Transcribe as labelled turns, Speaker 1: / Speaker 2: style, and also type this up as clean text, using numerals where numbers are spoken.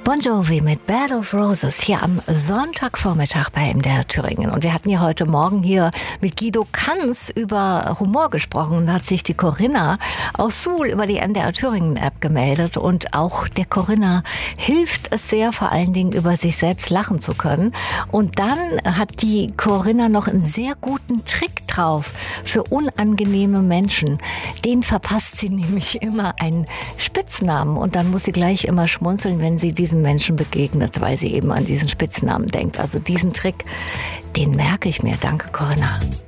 Speaker 1: Bon Jovi mit Bed of Roses hier am Sonntagvormittag bei MDR Thüringen. Und wir hatten ja heute Morgen hier mit Guido Kanz über Humor gesprochen. Da hat sich die Corinna aus Suhl über die MDR Thüringen App gemeldet. Und auch der Corinna hilft es sehr, vor allen Dingen über sich selbst lachen zu können. Und dann hat die Corinna noch einen sehr guten Trick drauf für unangenehme Menschen. Den verpasst sie nämlich immer einen Spitznamen. Und dann muss sie gleich immer schmunzeln, wenn sie diesen Menschen begegnet, weil sie eben an diesen Spitznamen denkt. Also diesen Trick, den merke ich mir. Danke, Corinna.